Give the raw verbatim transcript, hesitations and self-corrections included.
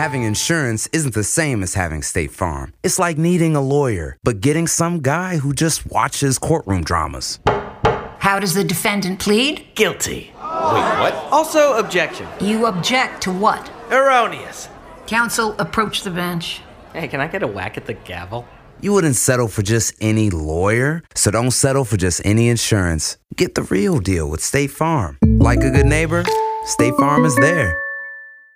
Having insurance isn't the same as having State Farm. It's like needing a lawyer, but getting some guy who just watches courtroom dramas. How does the defendant plead? Guilty. Wait, what? Also, objection. You object to what? Erroneous. Counsel, approach the bench. Hey, can I get a whack at the gavel? You wouldn't settle for just any lawyer, so don't settle for just any insurance. Get the real deal with State Farm. Like a good neighbor, State Farm is there.